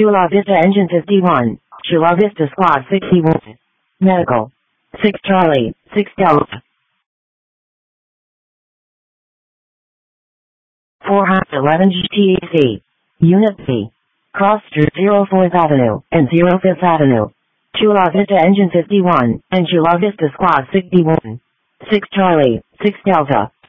Chula Vista Engine 51, Chula Vista Squad 61, Medical, 6 Charlie, 6 Delta. 411 GTAC, Unit B, cross through 04th Avenue and 05th Avenue. Chula Vista Engine 51, and Chula Vista Squad 61, 6 Charlie, 6 Delta.